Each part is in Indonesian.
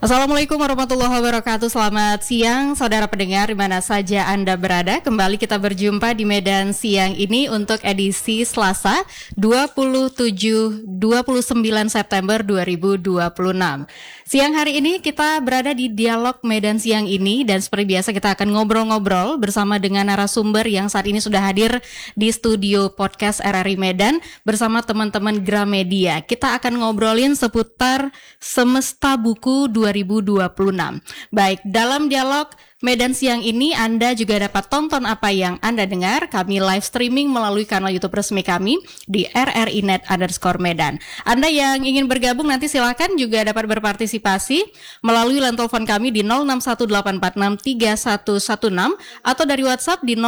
Assalamualaikum warahmatullahi wabarakatuh. Selamat siang saudara pendengar di mana saja Anda berada. Kembali kita berjumpa di Medan siang ini untuk edisi Selasa 29 September 2026. Siang hari ini kita berada di Dialog Medan siang ini, dan seperti biasa kita akan ngobrol-ngobrol bersama dengan narasumber yang saat ini sudah hadir di studio podcast RRI Medan bersama teman-teman Gramedia. Kita akan ngobrolin seputar Semesta Buku 2026. Baik, dalam Dialog Medan siang ini Anda juga dapat tonton apa yang Anda dengar. Kami live streaming melalui kanal YouTube resmi kami di rrinet_medan. Anda yang ingin bergabung nanti silakan juga dapat berpartisipasi melalui line telepon kami di 0618463116 atau dari WhatsApp di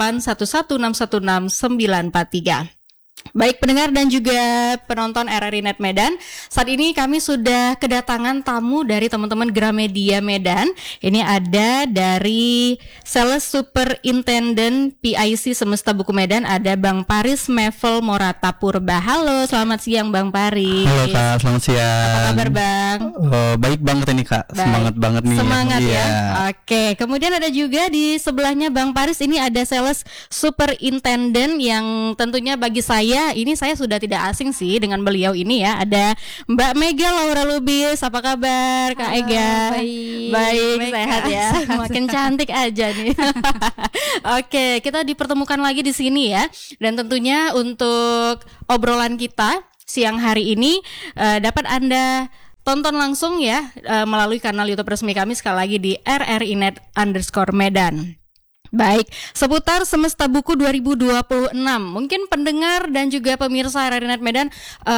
0811616943. Baik pendengar dan juga penonton RRI Net Medan, saat ini kami sudah kedatangan tamu dari teman-teman Gramedia Medan. Ini ada dari Sales Superintendent PIC Semesta Buku Medan, ada Bang Paris Mevel Morata Purba. Halo, selamat siang Bang Paris. Halo Kak, selamat siang. Apa kabar Bang? Baik banget ini Kak, baik. Semangat banget nih. Semangat ya. Oke, kemudian ada juga di sebelahnya Bang Paris, ini ada Sales Superintendent yang tentunya bagi saya ini saya sudah tidak asing sih dengan beliau ini ya. Ada Mbak Mega Laura Lubis. Apa kabar Kak Ega? Baik, sehat ya. Makin cantik aja nih. Oke, kita dipertemukan lagi di sini ya. Dan tentunya untuk obrolan kita siang hari ini dapat Anda tonton langsung ya melalui kanal YouTube resmi kami, sekali lagi di rrinet_medan. Baik, seputar Semesta Buku 2026. Mungkin pendengar dan juga pemirsa RRI Net Medan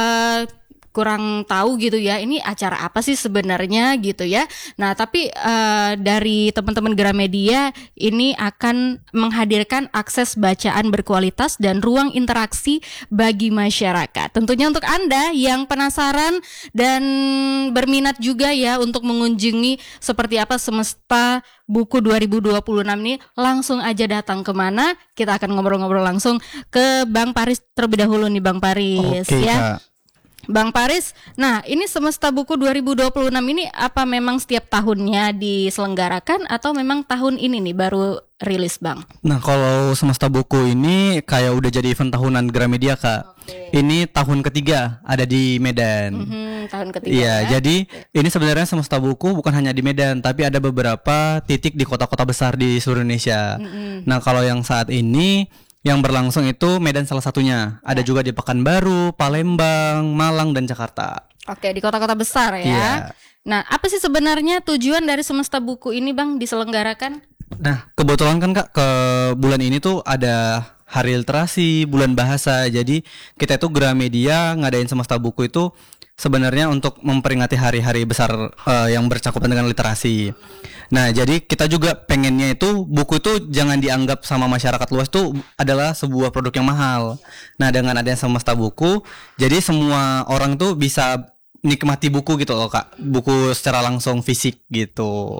kurang tahu gitu ya, ini acara apa sih sebenarnya gitu ya. Nah tapi dari teman-teman Gramedia ini akan menghadirkan akses bacaan berkualitas dan ruang interaksi bagi masyarakat. Tentunya untuk Anda yang penasaran dan berminat juga ya untuk mengunjungi seperti apa Semesta Buku 2026 ini, langsung aja datang kemana. Kita akan ngobrol-ngobrol langsung ke Bang Paris terlebih dahulu nih Bang Paris. Oke, ya Kak. Bang Paris, nah ini Semesta Buku 2026 ini apa memang setiap tahunnya diselenggarakan atau memang tahun ini nih baru rilis Bang? Nah kalau Semesta Buku ini kayak udah jadi event tahunan Gramedia Kak. Ini tahun ketiga ada di Medan. Tahun ketiga. Iya, jadi ini sebenarnya Semesta Buku bukan hanya di Medan, tapi ada beberapa titik di kota-kota besar di seluruh Indonesia. Nah kalau yang saat ini yang berlangsung itu Medan salah satunya. Ada juga di Pekanbaru, Palembang, Malang, dan Jakarta. Oke, di kota-kota besar ya. Iya. Nah, apa sih sebenarnya tujuan dari Semesta Buku ini Bang diselenggarakan? Nah, kebetulan kan Kak, ke bulan ini tuh ada Hari Literasi, Bulan Bahasa. Jadi kita itu Gramedia ngadain Semesta Buku itu sebenarnya untuk memperingati hari-hari besar yang bercakupan dengan literasi. Nah, jadi kita juga pengennya itu buku itu jangan dianggap sama masyarakat luas itu adalah sebuah produk yang mahal. Nah, dengan adanya Semesta Buku, jadi semua orang tuh bisa nikmati buku gitu loh Kak. Buku secara langsung fisik gitu.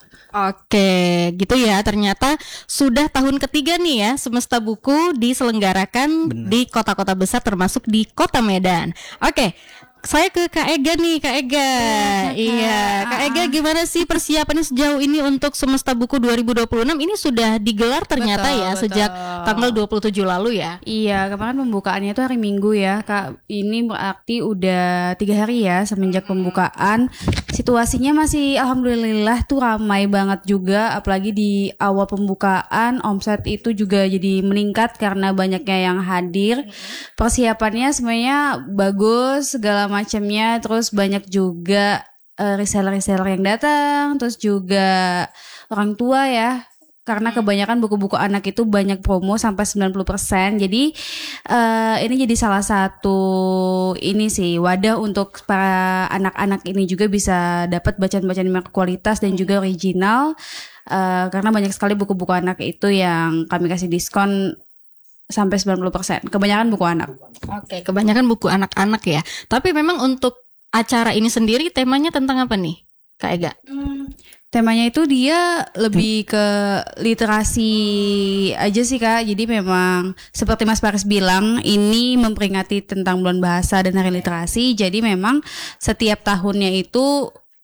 Oke, gitu ya. Ternyata sudah tahun ketiga nih ya Semesta Buku diselenggarakan. Bener. Di kota-kota besar termasuk di Kota Medan. Oke. Saya ke Kak Ega nih, Kak Ega. Iya, Kak Ega gimana sih persiapannya sejauh ini untuk Semesta Buku 2026? Ini sudah digelar ternyata betul. Sejak tanggal 27 lalu ya. Iya, kemarin pembukaannya itu hari Minggu ya, Kak. Ini berarti udah 3 hari ya semenjak pembukaan. Situasinya masih alhamdulillah tuh ramai banget juga, apalagi di awal pembukaan omset itu juga jadi meningkat karena banyaknya yang hadir. Persiapannya sebenarnya bagus segala macamnya, terus banyak juga reseller-reseller yang datang, terus juga orang tua ya, karena kebanyakan buku-buku anak itu banyak promo sampai 90%. Jadi ini jadi salah satu ini sih wadah untuk para anak-anak ini juga bisa dapat bacaan-bacaan yang berkualitas dan juga original, karena banyak sekali buku-buku anak itu yang kami kasih diskon sampai 90%. Kebanyakan buku anak. Oke, kebanyakan buku anak-anak ya. Tapi memang untuk acara ini sendiri temanya tentang apa nih, Kak Ega? Temanya itu dia lebih ke literasi aja sih Kak. Jadi memang seperti Mas Paris bilang, ini memperingati tentang Bulan Bahasa dan Hari Literasi. Jadi memang setiap tahunnya itu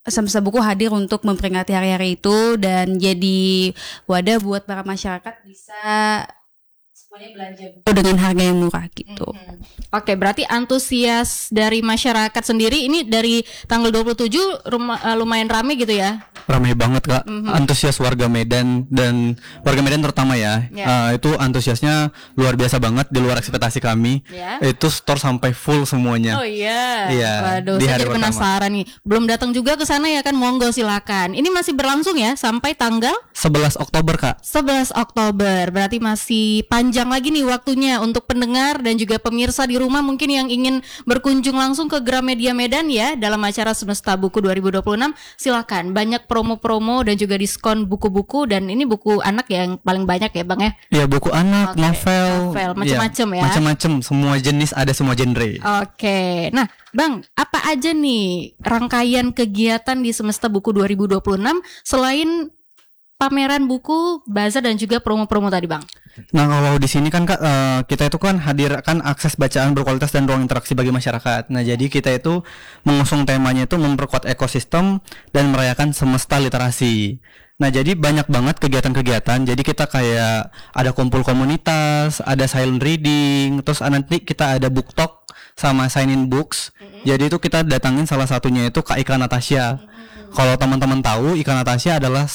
Semesta Buku hadir untuk memperingati hari-hari itu dan jadi wadah buat para masyarakat bisa semuanya belanja buku dengan harga yang murah gitu. Oke, berarti antusias dari masyarakat sendiri ini dari tanggal 27 lumayan rame gitu ya? Ramai banget Kak, antusias warga Medan dan warga Medan terutama ya, itu antusiasnya luar biasa banget, di luar ekspektasi kami. Itu store sampai full semuanya. Oh iya. di Waduh, saya hari jadi pertama. penasaran nih. Belum datang juga ke sana ya kan? Monggo silakan. Ini masih berlangsung ya sampai tanggal 11 Oktober Kak. 11 Oktober. Berarti masih panjang lagi nih waktunya untuk pendengar dan juga pemirsa di rumah mungkin yang ingin berkunjung langsung ke Gramedia Medan ya dalam acara Semesta Buku 2026. Silakan. Banyak promo-promo dan juga diskon buku-buku, dan ini buku anak yang paling banyak ya Bang ya. Ya, buku anak, novel, macam-macam ya. Macam-macam, semua jenis, ada semua genre. Oke. Nah, Bang, apa aja nih rangkaian kegiatan di Semesta Buku 2026 selain pameran buku, bazar dan juga promo-promo tadi, Bang? Nah, kalau di sini kan Kak, kita itu kan hadirkan akses bacaan berkualitas dan ruang interaksi bagi masyarakat. Nah, jadi kita itu mengusung temanya itu memperkuat ekosistem dan merayakan semesta literasi. Nah, jadi banyak banget kegiatan-kegiatan. Jadi kita kayak ada kumpul komunitas, ada silent reading, terus nanti kita ada book talk sama sign in books. Jadi itu kita datangin salah satunya itu Kak Ika Natasha. Kalau teman-teman tahu, Ika Natasha adalah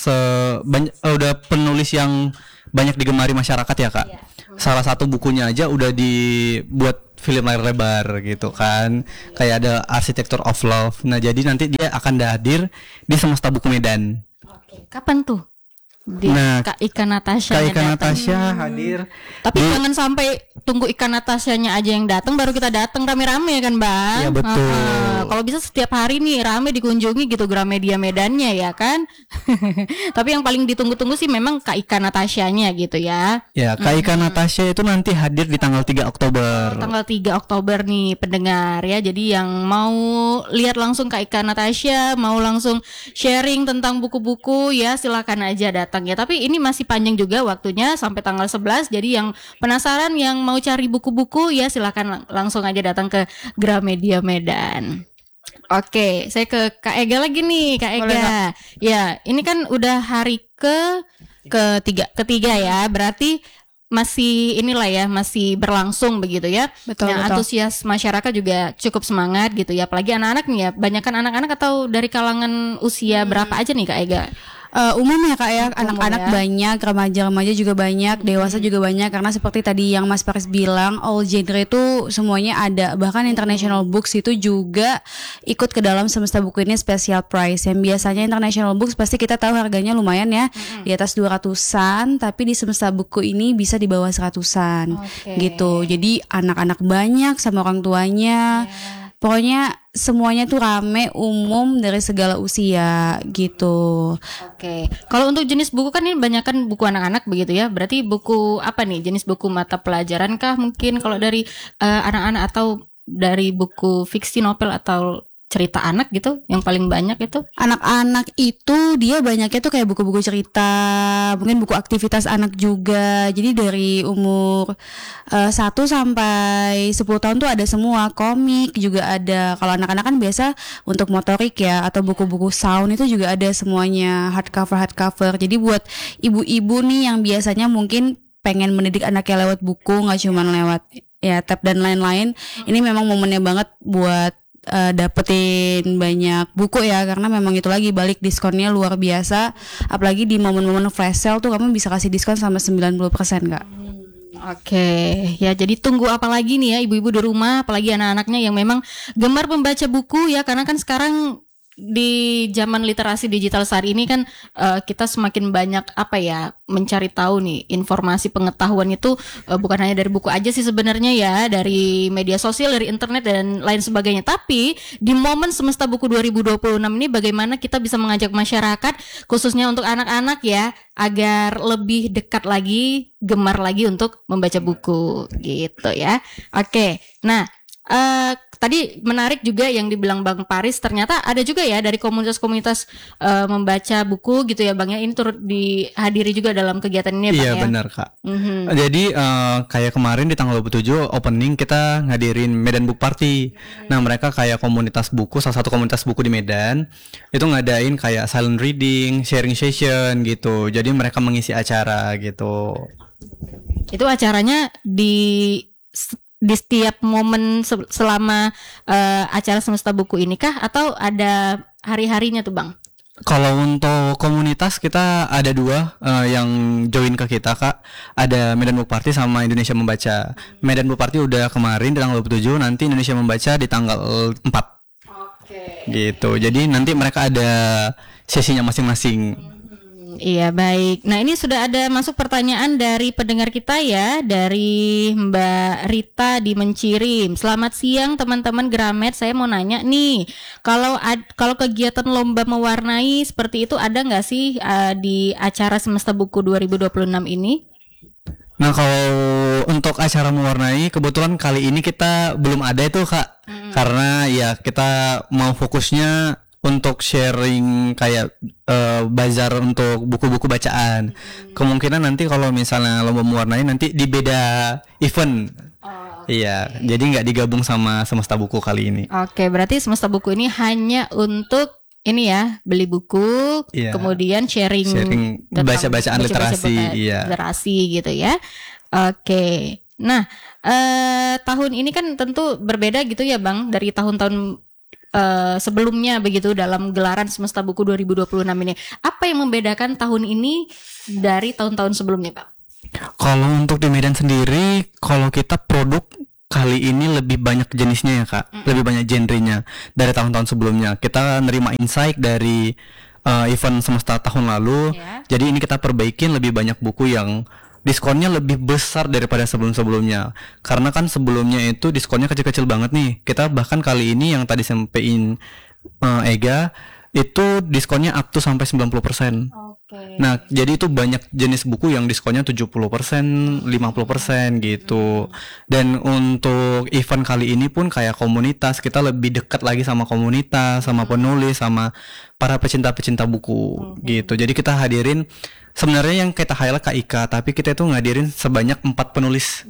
udah penulis yang banyak digemari masyarakat ya Kak. Salah satu bukunya aja udah dibuat film layar lebar gitu kan. Kayak ada Architecture of Love. Nah, jadi nanti dia akan hadir di Semesta Buku Medan. Kapan tuh? Kak Ika Natasha. Kak Ika Natasha hadir. Tapi jangan sampai tunggu Ika Natashanya aja yang datang baru kita datang rame-rame kan, Bang? Iya, betul. Kalau bisa setiap hari nih rame dikunjungi gitu Gramedia Medannya ya kan. Tapi yang paling ditunggu-tunggu sih memang Kak Ika Natashanya gitu ya. Ya, Kak Ika Natasha itu nanti hadir di tanggal 3 Oktober. Tanggal 3 Oktober nih pendengar ya. Jadi yang mau lihat langsung Kak Ika Natasha, mau langsung sharing tentang buku-buku ya silakan aja datang ya. Tapi ini masih panjang juga waktunya sampai tanggal 11. Jadi yang penasaran, yang mau cari buku-buku ya silakan langsung aja datang ke Gramedia Medan. Oke, saya ke Kak Ega lagi nih, Kak Ega. Ya, ini kan udah hari ketiga ya. Berarti masih inilah ya, masih berlangsung begitu ya. Betul. Antusias masyarakat juga cukup semangat gitu ya. Apalagi anak-anak nih ya. Banyakan anak-anak atau dari kalangan usia berapa aja nih Kak Ega? Umum ya Kak ya, anak-anak banyak, remaja-remaja juga banyak, dewasa juga banyak. Karena seperti tadi yang Mas Paris bilang, all genre itu semuanya ada. Bahkan International Books itu juga ikut ke dalam Semesta Buku ini special price. Yang biasanya International Books pasti kita tahu harganya lumayan ya, di atas 200-an, tapi di Semesta Buku ini bisa di bawah 100-an gitu. Jadi anak-anak banyak sama orang tuanya. Pokoknya semuanya tuh rame, umum dari segala usia gitu. Oke. Kalau untuk jenis buku kan ini banyak kan buku anak-anak begitu ya. Berarti buku apa nih? Jenis buku mata pelajaran kah mungkin kalau dari anak-anak, atau dari buku fiksi, novel, atau cerita anak gitu yang paling banyak itu? Anak-anak itu dia banyaknya tuh kayak buku-buku cerita, mungkin buku aktivitas anak juga. Jadi dari umur 1 sampai 10 tahun tuh ada semua. Komik juga ada. Kalau anak-anak kan biasa untuk motorik ya, atau buku-buku sound itu juga ada semuanya, hardcover. Jadi buat ibu-ibu nih yang biasanya mungkin pengen mendidik anaknya lewat buku, nggak cuma lewat ya tab dan lain-lain, ini memang momennya banget buat dapetin banyak buku ya, karena memang itu lagi balik diskonnya luar biasa. Apalagi di momen-momen flash sale tuh kamu bisa kasih diskon sampai 90% Kak. Oke, ya jadi tunggu apa lagi nih ya ibu-ibu di rumah, apalagi anak-anaknya yang memang gemar membaca buku ya, karena kan sekarang di zaman literasi digital saat ini kan kita semakin banyak apa ya mencari tahu nih, informasi pengetahuan itu bukan hanya dari buku aja sih sebenarnya ya, dari media sosial, dari internet dan lain sebagainya. Tapi di momen Semesta Buku 2026 ini bagaimana kita bisa mengajak masyarakat khususnya untuk anak-anak ya agar lebih dekat lagi, gemar lagi untuk membaca buku gitu ya. Oke. Nah, Tadi menarik juga yang dibilang Bang Paris, ternyata ada juga ya dari komunitas-komunitas membaca buku gitu ya Bang ya. Ini turut dihadiri juga dalam kegiatan ini ya Bang Iya ya. benar Kak. Jadi kayak kemarin di tanggal 27 opening kita ngadirin Medan Book Party. Nah mereka kayak komunitas buku, salah satu komunitas buku di Medan itu ngadain kayak silent reading, sharing session gitu. Jadi mereka mengisi acara gitu. Itu acaranya di setiap momen selama acara Semesta Buku ini kah atau ada hari-harinya tuh Bang? Kalau untuk komunitas kita ada 2 yang join ke kita Kak. Ada Medan Book Party sama Indonesia Membaca. Medan Book Party udah kemarin di tanggal 27, nanti Indonesia Membaca di tanggal 4. Oke. Gitu. Jadi nanti mereka ada sesinya masing-masing. Iya baik. Nah ini sudah ada masuk pertanyaan dari pendengar kita ya, dari Mbak Rita di Mencirim. Selamat siang teman-teman Gramet. Saya mau nanya nih, kalau kegiatan lomba mewarnai seperti itu ada nggak sih di acara Semesta Buku 2026 ini? Nah kalau untuk acara mewarnai kebetulan kali ini kita belum ada itu Kak. Karena ya kita mau fokusnya untuk sharing kayak bazar untuk buku-buku bacaan. Kemungkinan nanti kalau misalnya lomba mewarnai nanti di beda event. Iya, jadi nggak digabung sama Semesta Buku kali ini. Oke, berarti Semesta Buku ini hanya untuk ini ya, beli buku, Iya. kemudian sharing tentang baca-bacaan literasi, iya. literasi gitu ya. Oke. Nah, tahun ini kan tentu berbeda gitu ya, Bang, dari tahun-tahun sebelumnya begitu dalam gelaran Semesta Buku 2026 ini. Apa yang membedakan tahun ini dari tahun-tahun sebelumnya, Pak? Kalau untuk di Medan sendiri, kalau kita produk kali ini lebih banyak jenisnya ya Kak, lebih banyak genrenya dari tahun-tahun sebelumnya. Kita nerima insight dari event Semesta tahun lalu, jadi ini kita perbaikin lebih banyak buku yang diskonnya lebih besar daripada sebelum-sebelumnya. Karena kan sebelumnya itu diskonnya kecil-kecil banget nih. Kita bahkan kali ini yang tadi sampein Ega itu diskonnya up to sampai 90%. Nah, jadi itu banyak jenis buku yang diskonnya 70%, 50% gitu. Dan untuk event kali ini pun kayak komunitas, kita lebih dekat lagi sama komunitas, sama penulis, sama para pecinta-pecinta buku gitu. Jadi kita hadirin sebenarnya yang kita highlight Kak Ika, tapi kita itu ngadirin sebanyak 4 penulis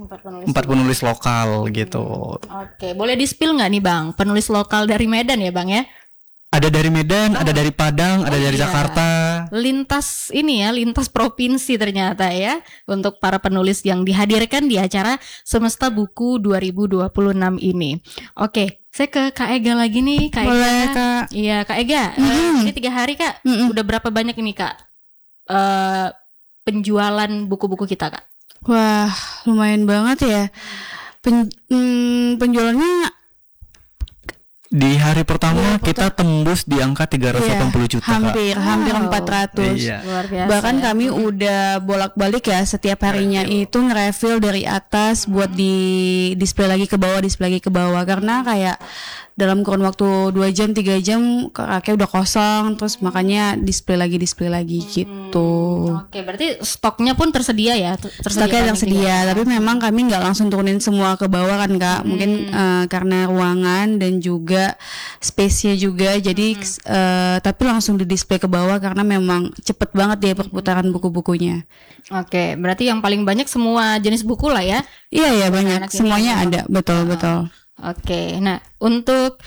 lokal gitu. Oke, boleh di-spill nggak nih Bang, penulis lokal dari Medan ya Bang ya? Ada dari Medan, ada dari Padang, ada dari Jakarta. Lintas ini ya, lintas provinsi ternyata ya, untuk para penulis yang dihadirkan di acara Semesta Buku 2026 ini. Oke, saya ke Kak Ega lagi nih, Kak Ega. Boleh, Kak. Iya, Kak Ega. Ini 3 hari Kak, udah berapa banyak ini Kak penjualan buku-buku kita Kak? Wah, lumayan banget ya. Penjualannya Di hari pertama kita tembus di angka 380 juta Kak. hampir 400. Iya. Luar biasa. Bahkan ya. kami udah bolak-balik ya setiap harinya itu nge-refill dari atas buat di display lagi ke bawah karena kayak dalam kurun waktu 2 jam 3 jam kakek udah kosong, terus makanya display lagi gitu. Oke, berarti stoknya pun tersedia ya? Stoknya tersedia, tapi memang kami nggak langsung turunin semua ke bawah kan Kak. Mungkin karena ruangan dan juga space-nya juga, jadi tapi langsung di display ke bawah karena memang cepet banget ya perputaran buku-bukunya. Oke, berarti yang paling banyak semua jenis buku lah ya? Iya banyak, anak ini semuanya memang. ada, betul. Oke, nah untuk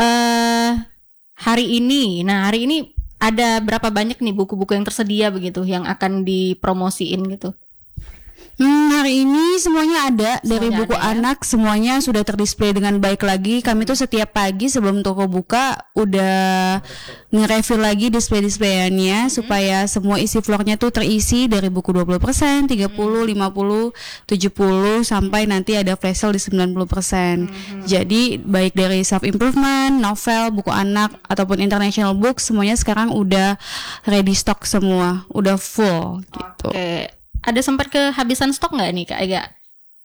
hari ini ada berapa banyak nih buku-buku yang tersedia begitu yang akan dipromosiin gitu? Hari ini semuanya ada dari Semuanya buku ada ya? anak, semuanya sudah terdisplay dengan baik lagi. Kami tuh setiap pagi sebelum toko buka udah nge-review lagi display-displayannya supaya semua isi vlognya tuh terisi dari buku 20%, 30, 50, 70 sampai nanti ada flash sale di 90%. Jadi baik dari self improvement, novel, buku anak ataupun international book semuanya sekarang udah ready stock semua, udah full gitu. Oke, ada sempat kehabisan stok nggak nih Kak Ega?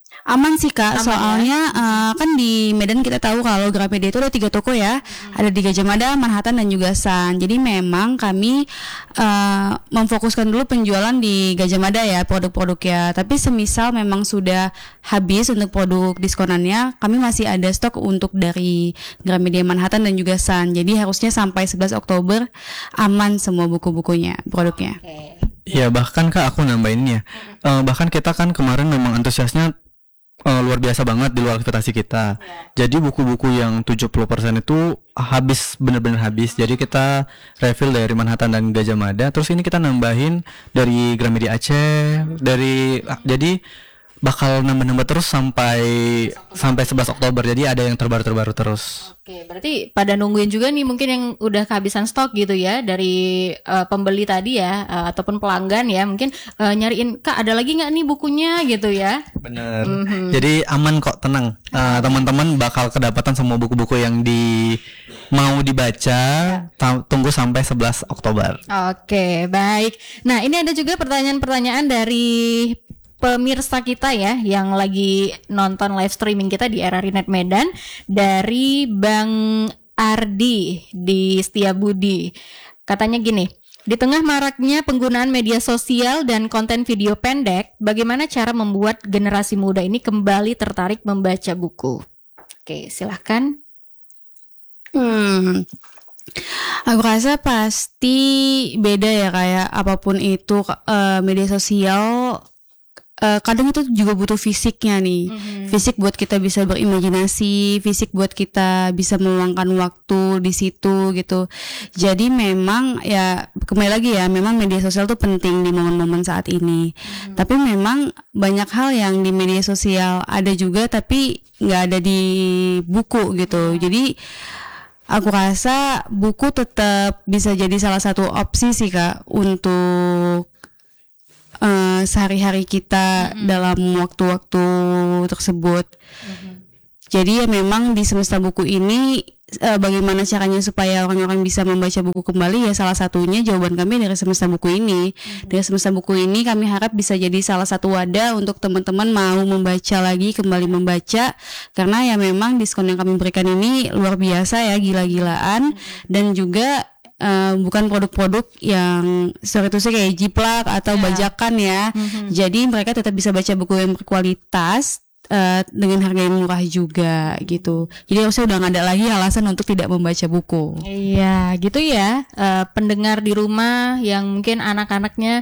Aman sih Kak, Aman soalnya kan di Medan kita tahu kalau Gramedia itu ada 3 toko ya, ada di Gajah Mada, Manhattan dan juga Sun. Jadi memang kami memfokuskan dulu penjualan di Gajah Mada ya produk-produknya. Tapi semisal memang sudah habis untuk produk diskonannya, kami masih ada stok untuk dari Gramedia, Manhattan dan juga Sun. Jadi harusnya sampai 11 Oktober aman semua buku-bukunya, produknya. Iya, bahkan Kak aku nambahin ya. Bahkan kita kan kemarin memang antusiasnya luar biasa banget di luar ekspektasi kita. Jadi buku-buku yang 70% itu habis, benar-benar habis. Jadi kita refill dari Manhattan dan Gajah Mada. Terus ini kita nambahin dari Gramedia Aceh, jadi bakal nambah-nambah terus sampai 11 Oktober. Jadi ada yang terbaru terus. Oke, berarti pada nungguin juga nih mungkin yang udah kehabisan stok gitu ya dari pembeli tadi ya ataupun pelanggan ya, mungkin nyariin Kak ada lagi nggak nih bukunya gitu ya. Bener. Jadi aman kok, tenang. Teman-teman bakal kedapatan semua buku-buku yang mau dibaca. Tunggu sampai 11 Oktober. Oke, baik. Nah, ini ada juga pertanyaan-pertanyaan dari pemirsa kita ya yang lagi nonton live streaming kita di RRI Net Medan, dari Bang Ardi di Setiabudi. Katanya gini, di tengah maraknya penggunaan media sosial dan konten video pendek, bagaimana cara membuat generasi muda ini kembali tertarik membaca buku? Oke, silahkan. Aku rasa pasti beda ya, kayak apapun itu media sosial kadang itu juga butuh fisiknya nih. Fisik buat kita bisa berimajinasi, fisik buat kita bisa meluangkan waktu di situ gitu. Jadi memang ya kembali lagi ya, memang media sosial tuh penting di momen-momen saat ini. Tapi memang banyak hal yang di media sosial ada juga tapi nggak ada di buku gitu. Jadi aku rasa buku tetap bisa jadi salah satu opsi sih Kak untuk sehari-hari kita dalam waktu-waktu tersebut. Jadi ya memang di Semesta Buku ini bagaimana caranya supaya orang-orang bisa membaca buku kembali, ya salah satunya jawaban kami dari Semesta Buku ini. Dari Semesta Buku ini kami harap bisa jadi salah satu wadah untuk teman-teman mau membaca lagi, kembali membaca, karena ya memang diskon yang kami berikan ini luar biasa ya, gila-gilaan, dan juga bukan produk-produk yang seperti itu sih kayak jiplak atau bajakan ya. Jadi mereka tetap bisa baca buku yang berkualitas dengan harga yang murah juga gitu. Jadi harusnya udah gak ada lagi alasan untuk tidak membaca buku. Iya gitu ya. Pendengar di rumah yang mungkin anak-anaknya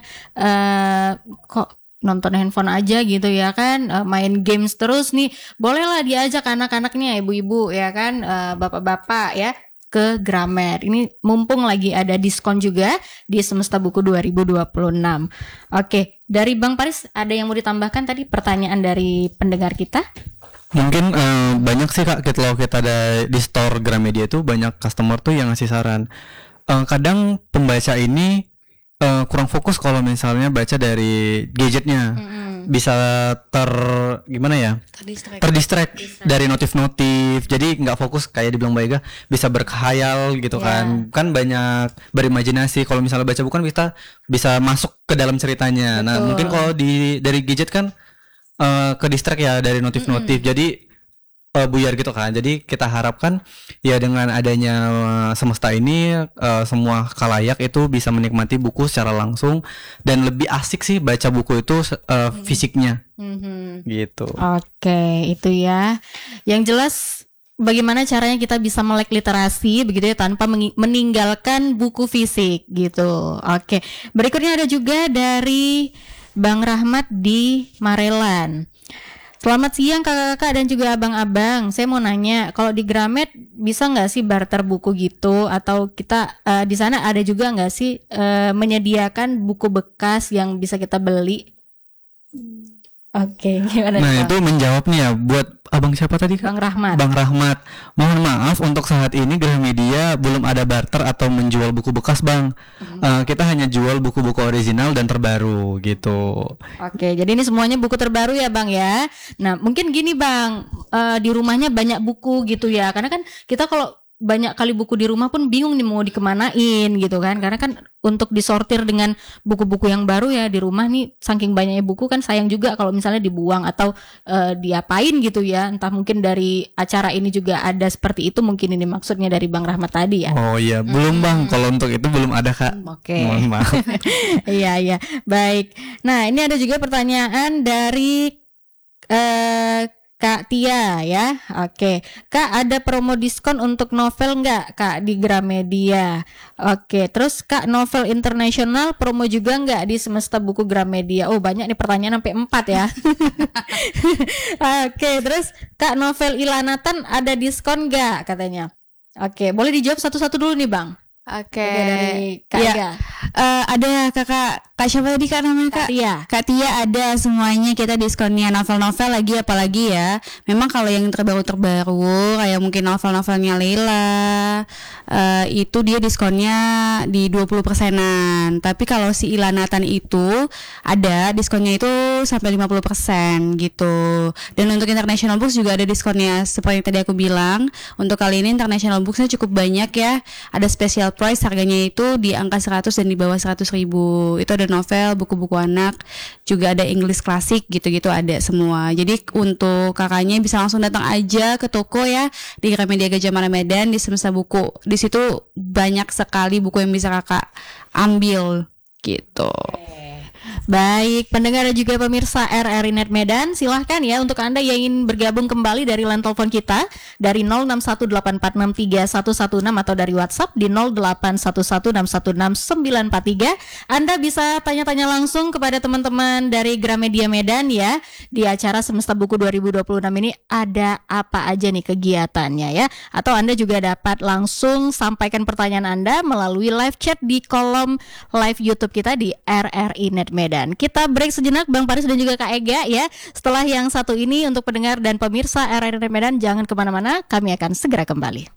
kok nonton handphone aja gitu ya kan, main games terus nih, bolehlah diajak anak-anaknya, ibu-ibu ya kan, bapak-bapak ya, ke Gramet. Ini mumpung lagi ada diskon juga di Semesta Buku 2026. Oke, dari Bang Paris ada yang mau ditambahkan tadi pertanyaan dari pendengar kita? Mungkin banyak sih Kak, kalau kita ada di store Gramedia itu banyak customer tuh yang ngasih saran. Kadang pembaca ini kurang fokus kalau misalnya baca dari gadgetnya. Bisa gimana ya, terdistract dari notif-notif, jadi nggak fokus kayak dibilang Mbak Ega, bisa berkhayal gitu kan banyak berimajinasi. Kalau misalnya baca buku kan kita bisa masuk ke dalam ceritanya. Betul. Nah mungkin kalau dari gadget kan ke distract ya dari notif-notif, jadi buyar gitu kan. Jadi kita harapkan ya dengan adanya Semesta ini semua khalayak itu bisa menikmati buku secara langsung, dan lebih asik sih baca buku itu fisiknya gitu. Oke, itu ya. Yang jelas bagaimana caranya kita bisa melek literasi begitu ya tanpa meninggalkan buku fisik gitu. Oke, berikutnya ada juga dari Bang Rahmat di Marelan. Selamat siang kakak-kakak dan juga abang-abang. Saya mau nanya, kalau di Gramet bisa nggak sih barter buku gitu? Atau kita di sana ada juga nggak sih menyediakan buku bekas yang bisa kita beli? Oke, gimana? Nah itu menjawab nih ya buat abang siapa tadi Kak? Bang Rahmat. Bang Rahmat. Mohon maaf untuk saat ini Gramedia belum ada barter atau menjual buku bekas Bang. Kita hanya jual buku-buku original dan terbaru gitu. Oke, jadi ini semuanya buku terbaru ya Bang ya. Nah mungkin gini Bang, di rumahnya banyak buku gitu ya. Karena kan kita kalau banyak kali buku di rumah pun bingung nih mau dikemanain gitu kan, karena kan untuk disortir dengan buku-buku yang baru ya di rumah nih saking banyaknya buku kan sayang juga kalau misalnya dibuang atau diapain gitu ya, entah mungkin dari acara ini juga ada seperti itu mungkin ini maksudnya dari Bang Rahmat tadi ya. Oh iya, belum Bang, kalau untuk itu belum ada Kak. Oke. Mohon maaf. Iya baik. Nah ini ada juga pertanyaan dari Kak Tia ya. Oke, Kak ada promo diskon untuk novel nggak Kak di Gramedia? Oke, terus Kak novel internasional promo juga nggak di Semesta Buku Gramedia? Oh banyak nih pertanyaan sampai 4 ya. Oke, terus Kak novel Ilanatan ada diskon nggak katanya? Oke, boleh dijawab satu-satu dulu nih Bang. Oke. Dari Kak Ega. Ada Kak siapa tadi Kak namanya Kak? Kak Tia ada semuanya, kita diskonnya novel-novel lagi apalagi ya. Memang kalau yang terbaru kayak mungkin novel-novelnya Leila itu dia diskonnya di 20%-an. Tapi kalau si Ilanatan itu ada diskonnya itu sampai 50% gitu. Dan untuk international books juga ada diskonnya seperti yang tadi aku bilang. Untuk kali ini international booksnya cukup banyak ya. Ada special price, harganya itu di angka 100 dan di bawah 100.000. Itu ada novel, buku-buku anak, juga ada English klasik gitu-gitu ada semua. Jadi untuk kakaknya bisa langsung datang aja ke toko ya di Gramedia Gajah Mada Medan di Semesta Buku. Di situ banyak sekali buku yang bisa kakak ambil gitu. Baik, pendengar dan juga pemirsa RRI Net Medan, silahkan ya untuk Anda yang ingin bergabung kembali dari line telepon kita dari 0618463116 atau dari WhatsApp di 0811616943. Anda bisa tanya-tanya langsung kepada teman-teman dari Gramedia Medan ya. Di acara Semesta Buku 2026 ini ada apa aja nih kegiatannya ya. Atau Anda juga dapat langsung sampaikan pertanyaan Anda melalui live chat di kolom live YouTube kita di RRI Net Medan. Kita break sejenak Bang Paris dan juga Kak Ega ya. Setelah yang satu ini untuk pendengar dan pemirsa RRI Net Medan jangan kemana-mana, kami akan segera kembali.